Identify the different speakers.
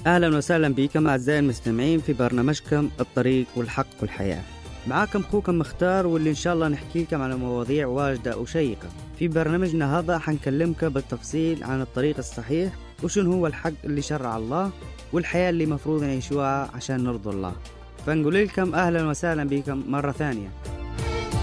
Speaker 1: أهلا وسهلا بكم أعزائي المستمعين في برنامجكم الطريق والحق والحياة. معاكم أخوكم مختار، واللي إن شاء الله نحكيكم على مواضيع واجدة وشيقة. في برنامجنا هذا حنكلمكم بالتفصيل عن الطريق الصحيح، وشنو هو الحق اللي شرع الله، والحياة اللي مفروض نعيشوها عشان نرضي الله. فنقول لكم أهلا وسهلا بكم مرة ثانية.